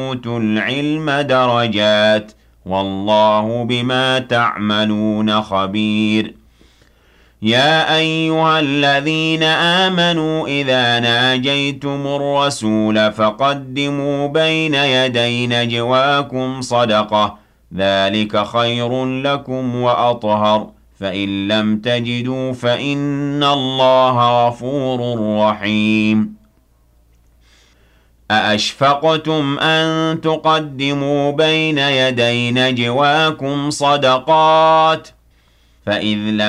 أُوتُوا الْعِلْمَ دَرَجَاتٍ وَاللَّهُ بِمَا تَعْمَلُونَ خَبِيرٌ يَا أَيُّهَا الَّذِينَ آمَنُوا إِذَا نَاجَيْتُمُ الرَّسُولَ فَقَدِّمُوا بَيْنَ يَدَيْ نَجْوَاكُمْ صَدَقَةً ذَلِكَ خَيْرٌ لَّكُمْ وَأَطْهَرُ فَإِن لَّمْ تَجِدُوا فَإِنَّ اللَّهَ غَفُورٌ رَّحِيمٌ أَأَشْفَقْتُمْ أَن تُقَدِّمُوا بَيْنَ يَدَيْ نَجْوَاكُمْ صَدَقَاتٍ فَإِذْ لَمْ